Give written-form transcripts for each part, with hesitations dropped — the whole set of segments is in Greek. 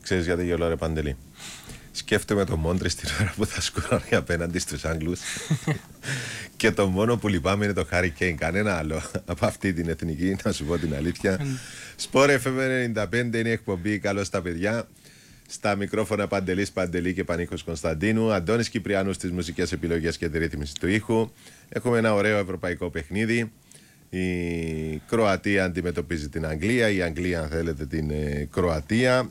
Ξέρεις γιατί γελώ, ρε Παντελή? Σκέφτομαι τον Μόντρι στην ώρα που θα σκοράρει απέναντι στους Άγγλους και το μόνο που λυπάμαι είναι το Χάρι Κέιν. Κανένα άλλο από αυτή την εθνική, να σου πω την αλήθεια. Sport FM 95 είναι η εκπομπή. Καλώς τα παιδιά. Στα μικρόφωνα Παντελής Παντελή και Πανίκος Κωνσταντίνου. Αντώνης Κυπριανού στις μουσικές επιλογές και τη ρύθμιση του ήχου. Έχουμε ένα ωραίο ευρωπαϊκό παιχνίδι. Η Κροατία αντιμετωπίζει την Αγγλία. Η Αγγλία, αν θέλετε, την Κροατία.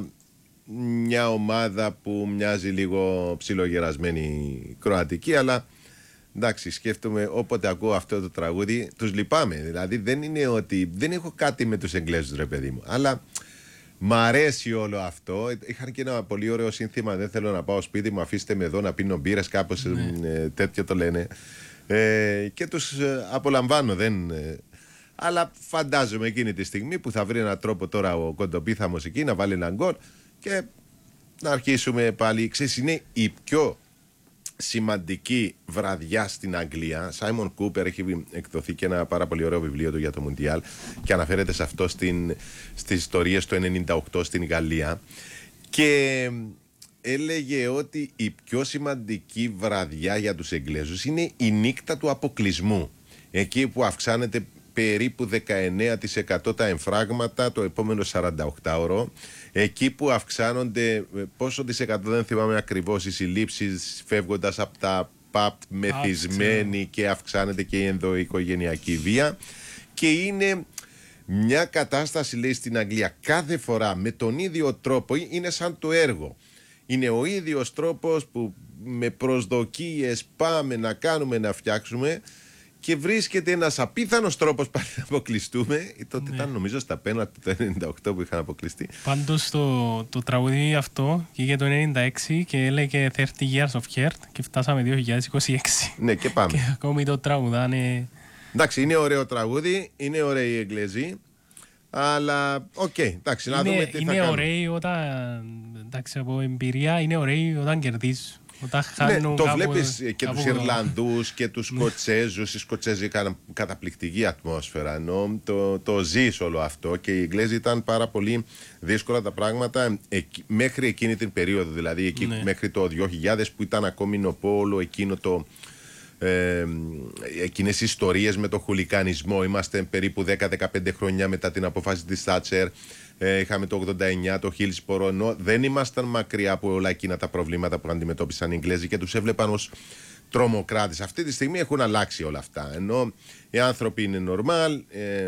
Μια ομάδα που μοιάζει λίγο ψιλογερασμένη κροατική, αλλά εντάξει, σκέφτομαι όποτε ακούω αυτό το τραγούδι, τους λυπάμαι. Δηλαδή δεν είναι ότι δεν έχω κάτι με τους Εγγλέζους, ρε παιδί μου, αλλά μ' αρέσει όλο αυτό. Είχαν και ένα πολύ ωραίο σύνθημα: δεν θέλω να πάω σπίτι μου, αφήστε με εδώ να πίνω μπύρες, κάπως τέτοιο το λένε. Και τους απολαμβάνω, αλλά φαντάζομαι εκείνη τη στιγμή που θα βρει έναν τρόπο τώρα ο Κοντοπίθαμος εκεί να βάλει έναν γκολ και να αρχίσουμε πάλι. Ξέρεις, είναι η πιο σημαντική βραδιά στην Αγγλία. Σάιμον Κούπερ έχει εκδοθεί και ένα πάρα πολύ ωραίο βιβλίο του για το Μουντιάλ και αναφέρεται σε αυτό στις ιστορίες του 98 στην Γαλλία, και έλεγε ότι η πιο σημαντική βραδιά για τους Εγγλέζους είναι η νύχτα του αποκλεισμού, εκεί που αυξάνεται περίπου 19% τα εμφράγματα το επόμενο 48ωρο, εκεί που αυξάνονται πόσο δισεκατό δεν θυμάμαι ακριβώς οι συλλήψεις φεύγοντας από τα ΠΑΠ μεθυσμένοι, και αυξάνεται και η ενδοοικογενειακή βία, και είναι μια κατάσταση, λέει, στην Αγγλία κάθε φορά με τον ίδιο τρόπο. Είναι σαν το έργο. Είναι ο ίδιος τρόπος που με προσδοκίες πάμε να κάνουμε, να φτιάξουμε, και βρίσκεται ένας απίθανος τρόπος πάλι να αποκλειστούμε. Τότε ήταν νομίζω στα πέναλτι το 98 που είχαν αποκλειστεί. Πάντως το τραγούδι αυτό βγήκε το 96 και έλεγε 30 years of hurt και φτάσαμε 2026. Ναι, και πάμε. Και ακόμη το τραγουδάνε. Εντάξει, είναι ωραίο τραγούδι, είναι ωραίοι οι Εγγλέζοι, αλλά εντάξει, να δούμε τι θα κάνουμε. Είναι ωραίοι όταν, εντάξει, από εμπειρία, είναι ωραίοι όταν κερδίζουν. Ναι, το βλέπεις και τους Ιρλανδούς και τους Σκοτσέζους. Οι Σκοτσέζοι είχαν καταπληκτική ατμόσφαιρα, ενώ το ζεις όλο αυτό, και οι Εγγλέζοι ήταν πάρα πολύ δύσκολα τα πράγματα μέχρι εκείνη την περίοδο, δηλαδή μέχρι το 2000 που ήταν ακόμη νοπόλο εκείνο εκείνες οι ιστορίες με το χουλικανισμό. Είμαστε περίπου 10-15 χρόνια μετά την αποφάση της Θάτσερ. Είχαμε το 89 το Hillsborough, ενώ δεν ήμασταν μακριά από όλα εκείνα τα προβλήματα που αντιμετώπισαν οι Εγγλέζοι και τους έβλεπαν ως τρομοκράτες. Αυτή τη στιγμή έχουν αλλάξει όλα αυτά, ενώ οι άνθρωποι είναι normal.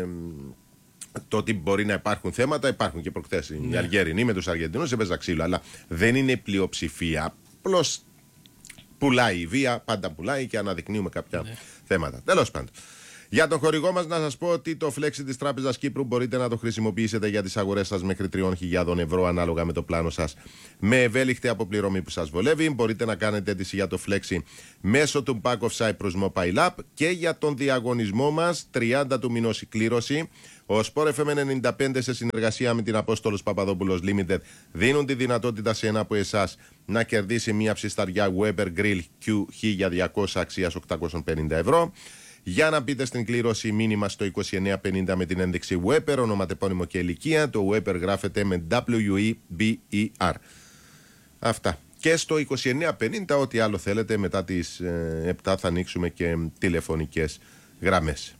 Το ότι μπορεί να υπάρχουν θέματα, υπάρχουν, και προχθές οι Αλγερινοί με τους Αργεντινούς έπαιζα ξύλο, αλλά δεν είναι πλειοψηφία. Απλώς πουλάει η βία, πάντα πουλάει, και αναδεικνύουμε κάποια θέματα. Τέλος πάντων. Για τον χορηγό μας να σας πω ότι το Flexi της Τράπεζας Κύπρου μπορείτε να το χρησιμοποιήσετε για τις αγορές σας μέχρι 3.000 ευρώ ανάλογα με το πλάνο σας, με ευέλικτη αποπληρωμή που σας βολεύει. Μπορείτε να κάνετε αίτηση για το Flexi μέσω του Back of Cyprus Mobile App, και για τον διαγωνισμό μας 30 του μηνός η κλήρωση. Ο Sport FM 95 σε συνεργασία με την Απόστολος Παπαδόπουλος Limited δίνουν τη δυνατότητα σε ένα από εσάς να κερδίσει μια ψισταριά Weber Grill Q1200 αξίας 850 ευρώ. Για να μπείτε στην κλήρωση, μήνυμα στο 2950 με την ένδειξη Weber, ονοματεπώνυμο και ηλικία. Το Weber γράφεται με W-E-B-E-R. Αυτά. Και στο 2950, ό,τι άλλο θέλετε, μετά τις 7 θα ανοίξουμε και τηλεφωνικές γραμμές.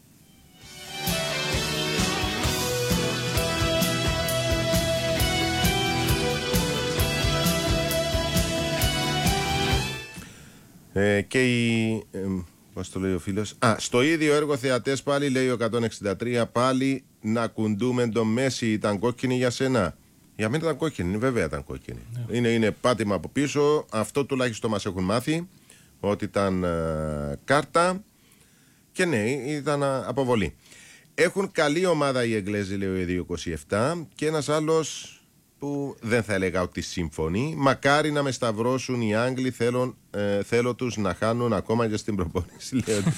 Και η... πώς το λέει ο φίλος? Στο ίδιο έργο θεατές πάλι, λέει ο 163, πάλι να κουντούμε τον Μέση. Ήταν κόκκινη για σένα? Για μένα ήταν κόκκινη, βέβαια ήταν κόκκινη. Είναι πάτημα από πίσω. Αυτό τουλάχιστον μας έχουν μάθει, ότι ήταν κάρτα. Και ναι, ήταν αποβολή. Έχουν καλή ομάδα οι Εγγλέζοι, λέει ο Εδίου 27, και ένας άλλος που δεν θα έλεγα ότι συμφωνεί. Μακάρι να με σταυρώσουν οι Άγγλοι, θέλω τους να χάνουν ακόμα και στην προπόνηση, λέει ο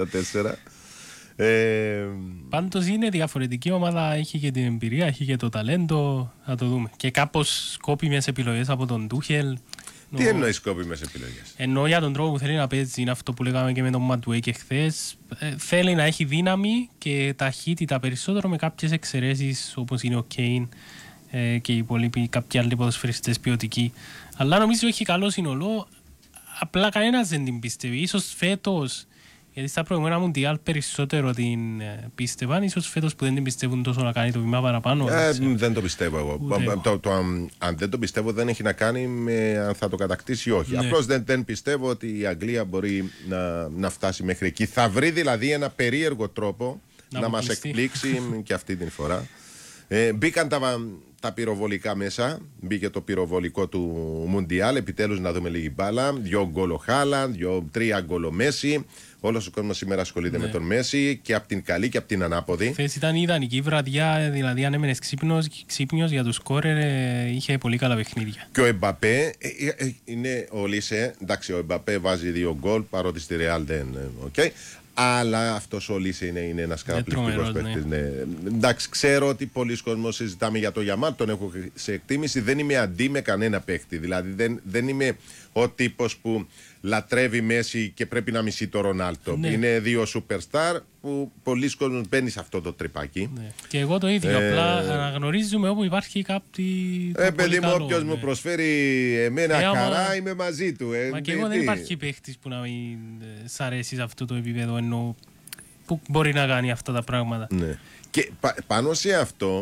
404. Πάντως είναι διαφορετική ομάδα, έχει και την εμπειρία, έχει και το ταλέντο, θα το δούμε. Και κάπως σκόπιμες επιλογές από τον Τούχελ. Τι εννοείς σκόπιμες επιλογές? Εννοώ για τον τρόπο που θέλει να παίζει, είναι αυτό που λέγαμε και με τον Ματουέκ χθες. Θέλει να έχει δύναμη και ταχύτητα περισσότερο, με κάποιες εξαιρέσεις όπως είναι ο Κέιν και οι υπόλοιποι κάποιοι άλλοι ποδοσφαιριστές ποιοτικοί. Αλλά νομίζω έχει καλό σύνολο. Απλά κανένας δεν την πιστεύει. Ίσως φέτος, γιατί στα προηγούμενα Μουντιάλ περισσότερο την πίστευαν, ίσως φέτος που δεν την πιστεύουν τόσο να κάνει το βήμα παραπάνω. Δεν το πιστεύω εγώ. Αν δεν το πιστεύω δεν έχει να κάνει με αν θα το κατακτήσει ή όχι. Ναι. Απλώς δεν πιστεύω ότι η Αγγλία μπορεί να φτάσει μέχρι εκεί. Θα βρει δηλαδή ένα περίεργο τρόπο να μας εκπλήξει και αυτή την φορά. Μπήκαν τα πυροβολικά μέσα. Μπήκε το πυροβολικό του Μουντιάλ. Επιτέλους να δούμε λίγη μπάλα. 2 γκολ ο Χάλαντ, 3 γκολ ο Μέση. Όλος ο κόσμος σήμερα ασχολείται με τον Μέση και από την καλή και από την ανάποδη. Χθες ήταν η ιδανική βραδιά, δηλαδή αν έμενες ξύπνιος για τους σκόρερ, είχε πολύ καλά παιχνίδια. Και ο Εμπαπέ είναι ο Λίσε. Εντάξει, ο Εμπαπέ βάζει 2 γκολ παρότι στη Ρεάλ δεν. Okay. Αλλά αυτός ο Λίσε είναι ένας καταπληκτικός παίκτης. Ναι. Εντάξει, ξέρω ότι πολλοί κόσμος συζητάμε για το Γιαμάλ, τον έχω σε εκτίμηση. Δεν είμαι αντί με κανένα παίκτη. Δηλαδή δεν είμαι ο τύπος που λατρεύει Μέση και πρέπει να μισεί το Ρονάλτο. Ναι. Είναι 2 superstar που πολλοί κόσμος μπαίνει σε αυτό το τρυπάκι. Ναι. Και εγώ το ίδιο. Απλά αναγνωρίζουμε όπου υπάρχει κάτι. Παιδί μου, όποιος μου προσφέρει εμένα χαρά, είμαι μαζί του. Μα και εγώ δεν υπάρχει παίχτης που να μην σ' αρέσει σε αυτό το επίπεδο, ενώ που μπορεί να κάνει αυτά τα πράγματα. Ναι. Και πάνω σε αυτό,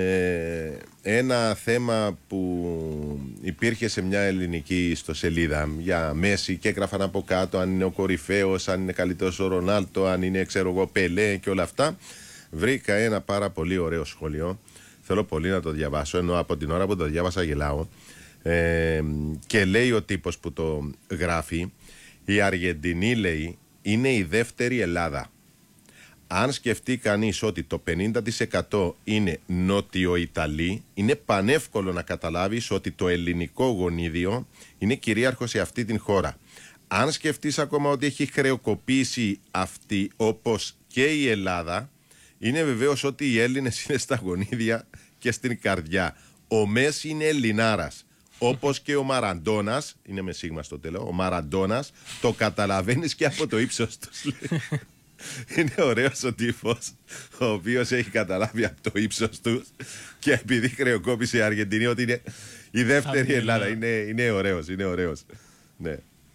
ένα θέμα που υπήρχε σε μια ελληνική ιστοσελίδα για Μέση και έγραφαν από κάτω αν είναι ο κορυφαίος, αν είναι καλύτερος ο Ρονάλτο, αν είναι ξέρω εγώ Πελέ και όλα αυτά. Βρήκα ένα πάρα πολύ ωραίο σχόλιο. Θέλω πολύ να το διαβάσω, ενώ από την ώρα που το διάβασα γελάω. Και λέει ο τύπος που το γράφει, η Αργεντινή, λέει, είναι η δεύτερη Ελλάδα. Αν σκεφτεί κανείς ότι το 50% είναι νότιο-Ιταλοί, είναι πανεύκολο να καταλάβεις ότι το ελληνικό γονίδιο είναι κυρίαρχο σε αυτή την χώρα. Αν σκεφτείς ακόμα ότι έχει χρεοκοπήσει αυτή όπως και η Ελλάδα, είναι βεβαίως ότι οι Έλληνες είναι στα γονίδια και στην καρδιά. Ο Μέση είναι Ελληνάρας. Όπως και ο Μαραντώνας, είναι με σίγμα στο τέλος, ο Μαραντώνας το καταλαβαίνεις και από το ύψος του. Είναι ωραίος ο τύπος, ο οποίος έχει καταλάβει από το ύψος του και επειδή χρεοκόπησε η Αργεντινή ότι είναι η δεύτερη Ελλάδα. Είναι ωραίος. Ναι.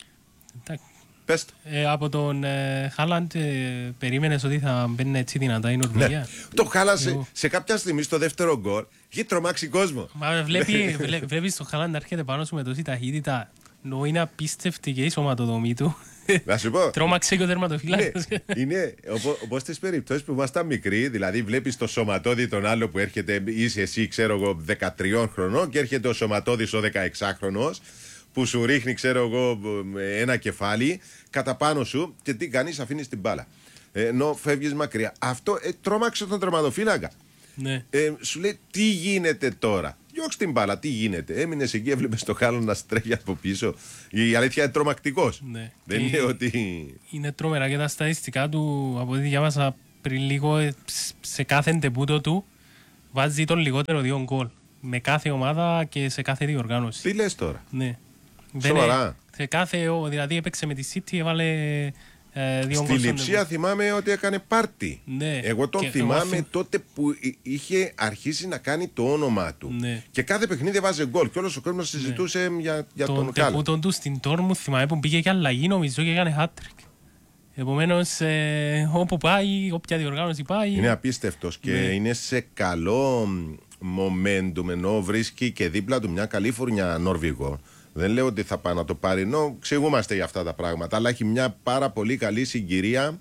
Πες το. Από τον Χάλαντ περίμενες ότι θα μπαίνει έτσι δυνατά η Νορβηγία. Ναι. Το Χάλαντ σε κάποια στιγμή στο δεύτερο γκολ έχει τρομάξει κόσμο. Μα βλέπεις τον Χάλαντ να έρχεται πάνω σου με τόση ταχύτητα. Είναι απίστευτη και η σωματοδομή του. Να σου πω. Τρόμαξε και ο τερματοφύλακας. Είναι όπως στις περιπτώσεις που ήμασταν μικροί, δηλαδή βλέπεις το σωματώδη τον άλλο που έρχεται, είσαι εσύ, ξέρω εγώ, 13 χρονών και έρχεται ο σωματώδης ο 16χρονος που σου ρίχνει, ξέρω εγώ, ένα κεφάλι κατά πάνω σου και τι κάνεις, αφήνεις την μπάλα. Ενώ φεύγεις μακριά. Αυτό τρόμαξε τον τερματοφύλακα. Ναι. Σου λέει τι γίνεται τώρα. Διώξε την μπάλα, τι γίνεται. Έμεινες εκεί, έβλεπες το Χάλαντ να στρέφει από πίσω. Η αλήθεια είναι τρομακτικός. Ναι. Δεν είναι ότι. Είναι τρομερά και τα στατιστικά του, από ό,τι διάβασα πριν λίγο, σε κάθε ντεμπούτο του βάζει τον λιγότερο 2 γκολ. Με κάθε ομάδα και σε κάθε διοργάνωση. Τι λες τώρα. Ναι. Σοβαρά. Σε κάθε, δηλαδή έπαιξε με τη City, έβαλε. Στη Λειψία θυμάμαι ότι έκανε πάρτι. Ναι. Εγώ τον θυμάμαι τότε που είχε αρχίσει να κάνει το όνομά του. Ναι. Και κάθε παιχνίδι βάζε γκολ. Και όλος ο κόσμος συζητούσε για τον Χάλαντ. Το τεπούτο του στην Τόρμουθ θυμάμαι που πήγε και αλλαγή, νομίζω και έκανε hat-trick. Επομένως, όπου πάει, όποια διοργάνωση πάει. Είναι απίστευτος και είναι σε καλό momentum, ενώ βρίσκει και δίπλα του μια καλή φουρνιά Νορβηγό. Δεν λέω ότι θα πάει να το πάρει, ενώ ξηγούμαστε για αυτά τα πράγματα, αλλά έχει μια πάρα πολύ καλή συγκυρία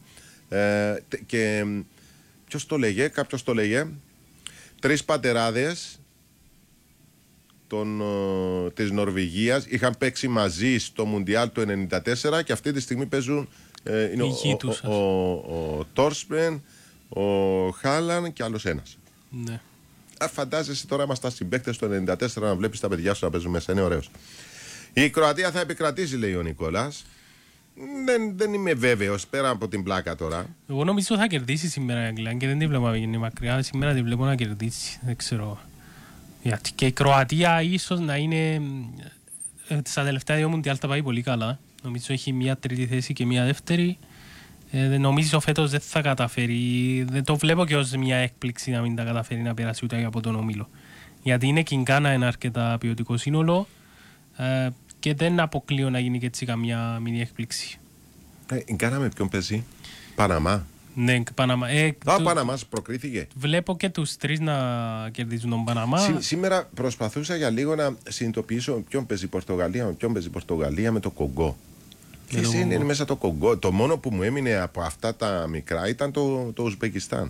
και ποιος το λέγε, κάποιος το λέγε, 3 πατεράδες της Νορβηγίας είχαν παίξει μαζί στο Μουντιάλ του 1994 και αυτή τη στιγμή παίζουν ο Τόρσπεν, ο Χάλαντ και άλλος ένας. Ναι. Φαντάζεσαι τώρα είμαστε συμπαίκτες του 1994 να βλέπεις τα παιδιά σου να παίζουν μέσα, είναι ωραίος. Η Κροατία θα επικρατήσει, λέει ο Νικόλας. Δεν είμαι βέβαιος, πέρα από την πλάκα τώρα. Εγώ νομίζω θα κερδίσει σήμερα η Αγγλία και δεν την βλέπω να βγαίνει μακριά. Σήμερα την βλέπω να κερδίσει. Δεν ξέρω. Γιατί και η Κροατία ίσως να είναι. Στα τελευταία 2 Μουντιάλ τα πάει πολύ καλά. Νομίζω έχει μια τρίτη θέση και μια δεύτερη. Νομίζω φέτος δεν θα καταφέρει. Δεν το βλέπω και ως μια έκπληξη να μην τα καταφέρει να περάσει ούτε από τον όμιλο. Γιατί είναι Κινγκάνα ένα αρκετά ποιοτικό σύνολο και δεν αποκλείω να γίνει και έτσι καμιά μινι έκπληξη. Κινγκάνα με ποιον παίζει? Παναμά. Ναι, Παναμά. Παναμάς προκρίθηκε. Βλέπω και τους τρεις να κερδίζουν τον Παναμά. Σήμερα προσπαθούσα για λίγο να συνειδητοποιήσω ποιον παίζει η Πορτογαλία με το Κογκό. Ποιος είναι μέσα το Κογκό? Το μόνο που μου έμεινε από αυτά τα μικρά ήταν το Ουσμπεκιστάν.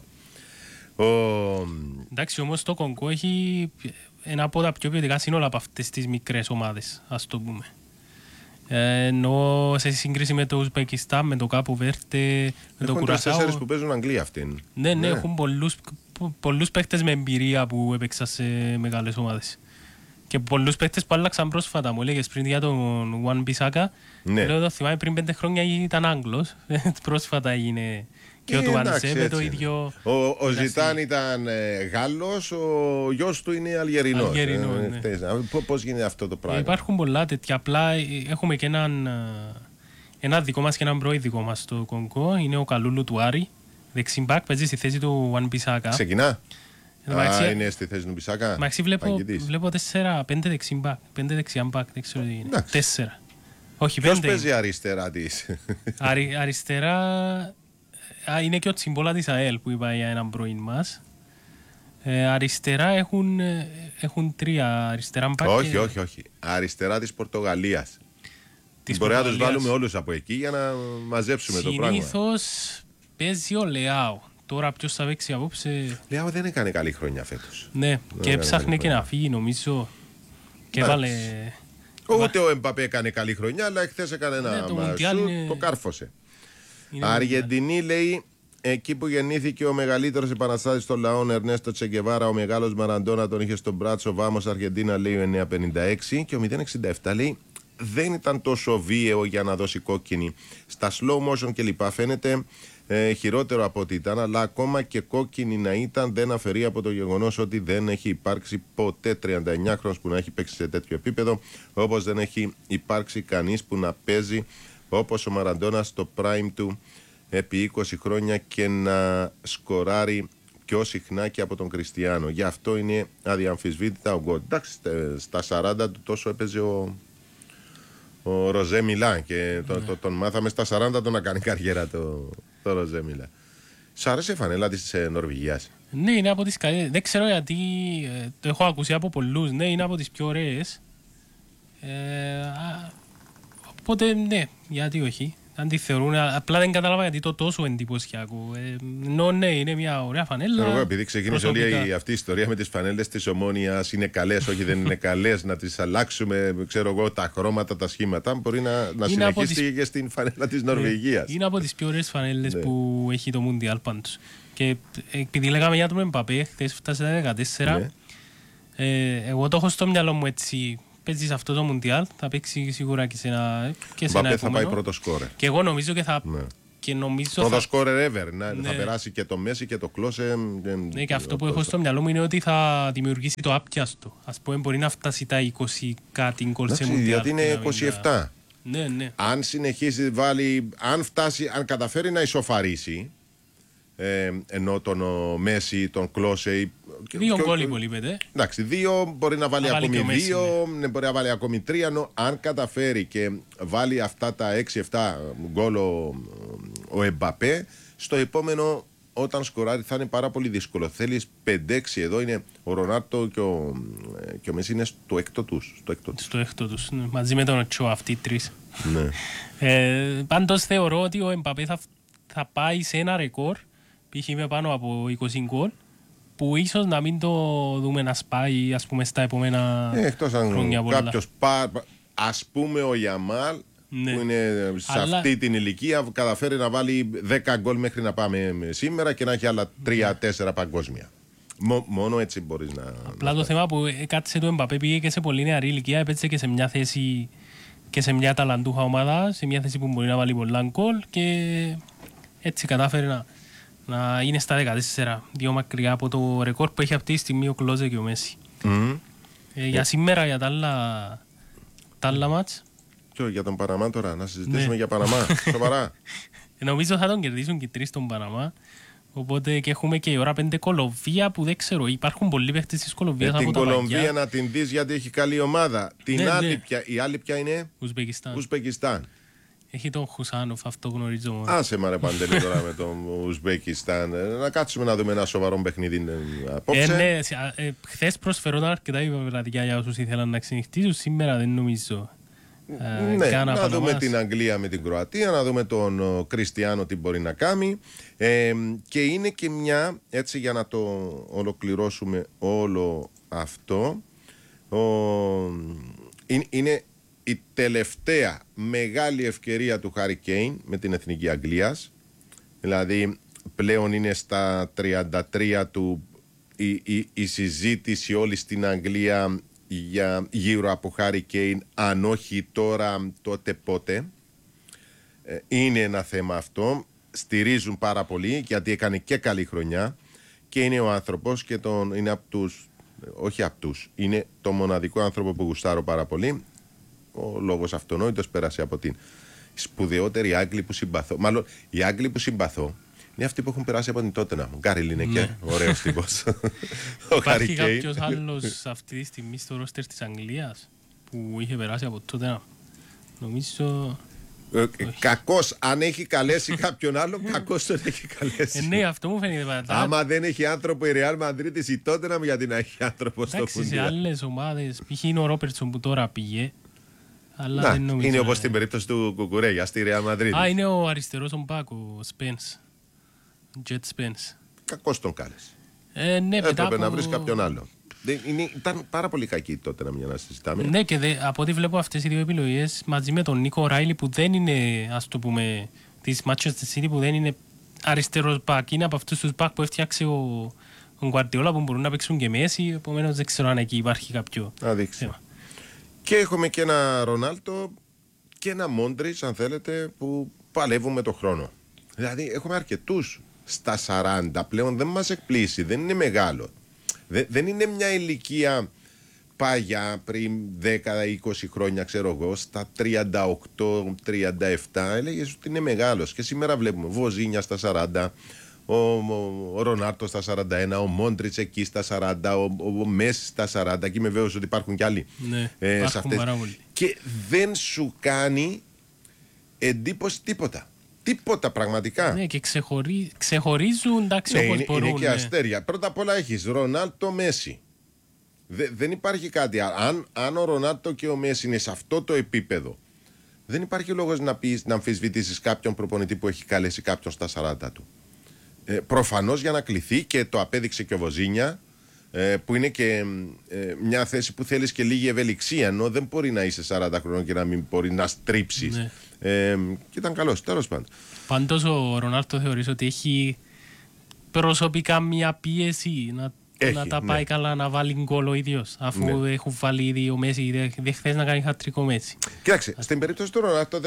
Εντάξει, όμως το Κογκό έχει ένα από τα πιο ποιοτικά σύνολα από αυτές τις μικρές ομάδες, ας το πούμε. Ενώ σε σύγκριση με το Ουσμπεκιστάν, με το Κάπου Βέρτε, με το Κουρασάο. Έχουν 4 που παίζουν Αγγλία αυτήν. Ναι, έχουν πολλούς παίκτες με εμπειρία που έπαιξαν σε μεγάλες ομάδες. Και πολλούς παίκτες που άλλαξαν πρόσφατα. Μου έλεγες πριν για τον Ουαν Μπισάκα. Ναι. Λέω το θυμάμαι πριν 5 χρόνια ήταν Άγγλος. Πρόσφατα έγινε. Και ο Τουανσέ το ίδιο. Ο Ζιτάν ήταν Γάλλος, ο γιος του είναι Αλγερινός. Ναι. Πώς γίνεται αυτό το πράγμα? Υπάρχουν πολλά τέτοια. Απλά έχουμε και ένα δικό μας και έναν πρώην δικό μας στο Κονγκό. Είναι ο Καλούλου του Άρη. Δεξιμπάκ, παίζει στη θέση του Ουαν Μπισάκα. Ξεκινά. Είναι στη θέση του Μπισάκα. Μαξί βλέπω 4-5 δεξιμπάκ. 5 δεξιαμπάκ. Δεν ξέρω τι είναι. 4. Όχι, 5. Ποιος παίζει αριστερά της? Αριστερά είναι και ο Τσιμπόλα της ΑΕΛ που είπα για έναν πρώην μας. Αριστερά έχουν 3 αριστερά μπακ. Όχι. Αριστερά της Πορτογαλίας. Μπορεί να τους βάλουμε όλους από εκεί για να μαζέψουμε το πράγμα. Συνήθως παίζει ο Λεάο. Τώρα ποιος θα παίξει απόψε? Λεάο δεν έκανε καλή χρονιά φέτος. Ναι, και έψαχνε και να φύγει νομίζω. Και βάλε... Ούτε ο Εμπαπέ έκανε καλή χρονιά, αλλά εχθές έκανε ένα το κάρφωσε. Αργεντινή, λέει, εκεί που γεννήθηκε ο μεγαλύτερος επαναστάτης των λαών, Ερνέστο Τσεγκεβάρα, ο μεγάλος Μαραντόνα τον είχε στο μπράτσο. Βάμος Αργεντίνα, λέει ο 956. Και ο 067 λέει δεν ήταν τόσο βίαιο για να δώσει κόκκινη. Στα slow motion κλπ. Φαίνεται χειρότερο από ό,τι ήταν, αλλά ακόμα και κόκκινη να ήταν δεν αφαιρεί από το γεγονός ότι δεν έχει υπάρξει ποτέ 39χρονος που να έχει παίξει σε τέτοιο επίπεδο, όπως δεν έχει υπάρξει κανείς που να παίζει όπως ο Μαραντόνα στο prime του επί 20 χρόνια και να σκοράρει πιο συχνά και από τον Κριστιάνο. Γι' αυτό είναι αδιαμφισβήτητα ο γκολ. Εντάξει, στα 40 του τόσο έπαιζε ο Ροζέ Μιλά και τον μάθαμε στα 40 το να κάνει καριέρα το Ροζέ Μιλά. Σ' άρεσε η φανέλα της Νορβηγίας? Ναι, είναι από τις καλύτερες. Δεν ξέρω γιατί, το έχω ακούσει από πολλούς. Ναι, είναι από τις πιο ωραίες. Οπότε ναι, γιατί όχι. Αν τη θεωρούν, απλά δεν κατάλαβα γιατί το τόσο εντυπωσιακό. Ναι, είναι μια ωραία φανέλα. Εγώ, επειδή ξεκίνησε όλη αυτή η ιστορία με τις φανέλες της Ομόνοιας, είναι καλές, όχι δεν είναι καλές, να τις αλλάξουμε, ξέρω εγώ, τα χρώματα, τα σχήματα, μπορεί να συνεχίσει και στην φανέλα της Νορβηγίας. Είναι από τις πιο ωραίες φανέλες που έχει το Μουντιάλ πάντως. Και επειδή λέγαμε για τον Εμπαπέ, χθες φτάσε τα 14, εγώ το έχω στο μυαλό μου έτσι. Παίζει σε αυτό το Μουντιάλ, θα παίξει σίγουρα και σε ένα επόμενο. Θα πάει πρώτο σκόρερ. Και εγώ νομίζω και θα... Ναι. Και νομίζω πρώτο σκόρερ ever. Ναι. Θα περάσει και το Μέση και το Κλώσε. Ναι, και αυτό που έχω στο μυαλό μου είναι ότι θα δημιουργήσει το άπιαστο. Ας πούμε μπορεί να φτάσει τα 20 κάτι γκολ σε Μουντιάλ. Γιατί είναι 27. Ναι. Αν συνεχίσει, αν καταφέρει να ισοφαρίσει, ενώ τον Μέση, τον Κλώσε. 2 γκολ υπολείπεται. Εντάξει, 2 μπορεί να βάλει ακόμη 2, μπορεί να βάλει ακόμη 3. Ενώ αν καταφέρει και βάλει αυτά τα 6-7 γκολ ο Εμπαπέ, στο επόμενο όταν σκοράρει θα είναι πάρα πολύ δύσκολο. Θέλεις 5-6, εδώ είναι ο Ρονάλντο και ο Μέση είναι στο έκτο τους. Στο έκτο τους, ναι. Μαζί με τον Οτσό, αυτοί οι τρεις. Ναι. Πάντως θεωρώ ότι ο Εμπαπέ θα πάει σε ένα ρεκόρ, π.χ. με πάνω από 20 γκολ, που ίσως να μην το δούμε να σπάει, ας πούμε, στα επόμενα χρόνια πολλά. Κάποιος ας πούμε ο Γιαμάλ, ναι, που είναι σε αυτή την ηλικία, καταφέρει να βάλει 10 γκολ μέχρι να πάμε σήμερα και να έχει άλλα 3-4 παγκόσμια. Μόνο έτσι μπορείς να... Απλά το θέμα που κάτσε το Εμπαπέ πήγε και σε πολύ νεαρή ηλικία, έπαιξε και σε μια θέση και σε μια ταλαντούχα ομάδα, σε μια θέση που μπορεί να βάλει πολλά γκολ και έτσι κατάφερε να είναι στα 14, δύο μακριά από το ρεκόρ που έχει αυτή τη στιγμή ο Κλώζε και ο Μέση. Για σήμερα, για τα άλλα μάτς. Ποιο, για τον Παναμά τώρα, να συζητήσουμε για Παναμά, σοβαρά. Νομίζω θα τον κερδίσουν και 3 τον Παναμά. Οπότε και έχουμε και η ώρα 5 Κολομβία που δεν ξέρω, υπάρχουν πολλοί παίχτες της Κολομβίας από την τα Κολομβία παγιά. να την δεις γιατί έχει καλή ομάδα. Την Ναι, άλλη, ναι. η άλλη ποια είναι? Ουσμπεκιστάν. Ουσμπεκιστάν. Έχει τον Χουσάνοφ, αυτό γνωρίζω μόνο. Άσε μα ρε Παντελή τώρα με το Ουσμπεκιστάν. Να κάτσουμε να δούμε ένα σοβαρό παιχνίδι απόψε. Ναι, χθες προσφερόταν αρκετά υπερβρατικά για όσους ήθελαν να ξενυχτήσουν, σήμερα δεν νομίζω. Ναι, καν να από δούμε εμάς. την Αγγλία με την Κροατία, να δούμε τον Κριστιάνο τι μπορεί να κάνει. Και είναι και μια, έτσι για να το ολοκληρώσουμε όλο αυτό, είναι η τελευταία μεγάλη ευκαιρία του Χάρι Κέιν με την Εθνική Αγγλίας. Δηλαδή πλέον είναι στα 33 του η συζήτηση όλη στην Αγγλία γύρω από Χάρι Κέιν, αν όχι τώρα τότε πότε. Είναι ένα θέμα αυτό. Στηρίζουν πάρα πολύ γιατί έκανε και καλή χρονιά και είναι ο άνθρωπος και είναι από τους, όχι από τους, είναι το μοναδικό άνθρωπο που γουστάρω πάρα πολύ. Ο λόγος αυτονόητος πέρασε από την σπουδαιότερη Άγγλοι που συμπαθώ. Μάλλον οι Άγγλοι που συμπαθώ είναι αυτοί που έχουν περάσει από την Τότεναμ. Ο Γκάρι Λίνεκερ, ωραίος τύπος. Ο Χάρι Υπάρχει Κέιν. κάποιος άλλος αυτή τη στιγμή στο ρόστερ της Αγγλίας που είχε περάσει από τότε? Νομίζω... Κακός, αν έχει καλέσει κάποιον άλλον, κακός τον έχει καλέσει. Ναι, αυτό μου φαίνεται πάντα. Άμα δεν έχει άνθρωπο η Real Madrid η Tottenham, γιατί να έχει άνθρωπο στο Εντάξει, σε Φούντια. άλλες ομάδες, π.χ. είναι ο Ρόπερτσον που τώρα πήγε, αλλά Να, δεν νομίζω. είναι όπως στην περίπτωση του Κουκουρέγια στη Real Madrid. Α, είναι ο αριστερός ο Μπάκ, ο Σπένς. Jet Spence. Κακός τον κάλεσε. Ναι, μετά Έπρεπε από... να βρεις κάποιον άλλο. Ήταν πάρα πολύ κακή τότε να συζητάμε. Ναι, και από ό,τι βλέπω αυτές οι δύο επιλογές μαζί με τον Νίκο Ράιλι που δεν είναι, ας το πούμε, της Manchester City, που δεν είναι αριστερός μπακ, είναι από αυτούς τους μπακ που έφτιαξε ο Γκουαρντιόλα που μπορούν να παίξουν και Μέση, επομένως δεν ξέρω αν εκεί υπάρχει κάποιο θέμα. Και έχουμε και ένα Ρονάλτο και ένα Μόντριτς, αν θέλετε, που παλεύουν με το χρόνο. Δηλαδή έχουμε αρκετούς στα 40 πλέον, δεν μας εκπλήσει, δεν είναι μεγάλο. Δεν είναι μια ηλικία πάγια πριν 10-20 χρόνια, ξέρω εγώ, στα 38-37 έλεγες ότι είναι μεγάλος. Και σήμερα βλέπουμε Βοζίνια στα 40, ο Ρονάρτο στα 41, ο Μόντριτς εκεί στα 40, ο Μέση στα 40, και είμαι βέβαιος ότι υπάρχουν κι άλλοι. Ναι, σε αυτές. Και δεν σου κάνει εντύπωση τίποτα. Τίποτα πραγματικά. Ναι, και ξεχωρίζουν, εντάξει, όπως μπορούν. Είναι και αστέρια. Πρώτα απ' όλα έχεις Ρονάλτο, Μέση. Δεν υπάρχει κάτι άλλο. Αν ο Ρονάλτο και ο Μέση είναι σε αυτό το επίπεδο, δεν υπάρχει λόγος να αμφισβητήσεις κάποιον προπονητή που έχει καλέσει κάποιον στα 40 του. Προφανώς για να κληθεί, και το απέδειξε και ο Βοζίνια, που είναι και μια θέση που θέλεις και λίγη ευελιξία, ενώ δεν μπορεί να είσαι 40 χρόνων και να μην μπορεί να στρίψεις. Ναι. Και ήταν καλός, τέλος πάντων. Πάντως ο Ρονάλτο θεωρείς ότι έχει προσωπικά μια πίεση να τα πάει καλά, να βάλει γκολ ο ίδιος, αφού έχουν βάλει ήδη ο Μέση, δεν χθες να κάνει χατρικό Μέση? Κοίταξε, στην περίπτωση του Ρονάλτο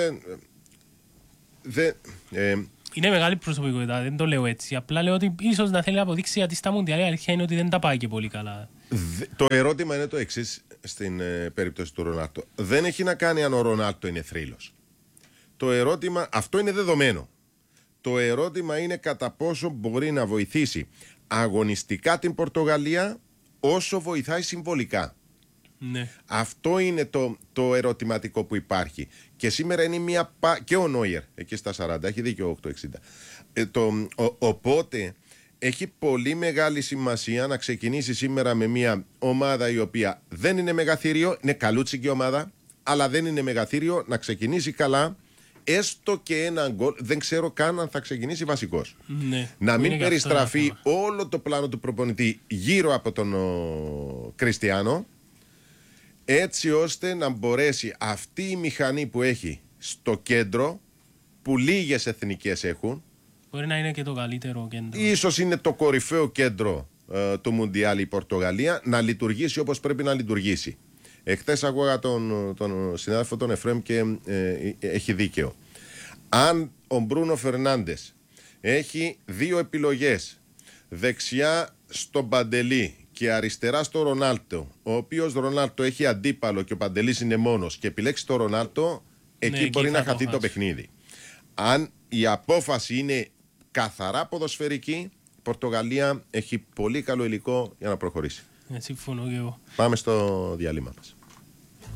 είναι μεγάλη προσωπικότητα, δεν το λέω έτσι. Απλά λέω ότι ίσως να θέλει να αποδείξει, γιατί στα Μουντιάλ η αλήθεια είναι ότι δεν τα πάει και πολύ καλά. Το ερώτημα είναι το εξής στην περίπτωση του Ρονάλτο. Δεν έχει να κάνει αν ο Ρονάλτο είναι θρύλος. Το ερώτημα, αυτό είναι δεδομένο. Το ερώτημα είναι κατά πόσο μπορεί να βοηθήσει αγωνιστικά την Πορτογαλία όσο βοηθάει συμβολικά. Ναι. Αυτό είναι το ερωτηματικό που υπάρχει. Και σήμερα είναι μια... Και ο Νόιερ εκεί στα 40, έχει δίκιο 8-60. Οπότε έχει πολύ μεγάλη σημασία να ξεκινήσει σήμερα με μια ομάδα η οποία δεν είναι μεγαθύριο, είναι καλούτσικη ομάδα, αλλά δεν είναι μεγαθύριο, να ξεκινήσει καλά, έστω και ένα γκολ. Δεν ξέρω καν αν θα ξεκινήσει βασικός. Ναι. Να μην περιστραφεί όλο το πλάνο του προπονητή γύρω από τον Κριστιάνο, έτσι ώστε να μπορέσει αυτή η μηχανή που έχει στο κέντρο, που λίγες εθνικές έχουν, μπορεί να είναι και το καλύτερο κέντρο, ίσως είναι το κορυφαίο κέντρο του Μουντιάλ η Πορτογαλία, να λειτουργήσει όπως πρέπει να λειτουργήσει. Εχθές άκουγα τον συνάδελφο τον Εφρέμ και έχει δίκαιο. Αν ο Μπρούνο Φερνάντες έχει δύο επιλογές, δεξιά στον Παντελή και αριστερά στο Ρονάλτο, ο οποίος Ρονάλτο έχει αντίπαλο και ο Παντελής είναι μόνος, και επιλέξει το Ρονάλτο, εκεί μπορεί να χαθεί το παιχνίδι. Αν η απόφαση είναι καθαρά ποδοσφαιρική, η Πορτογαλία έχει πολύ καλό υλικό για να προχωρήσει. Συμφωνώ και εγώ. Πάμε στο διάλειμμα μας.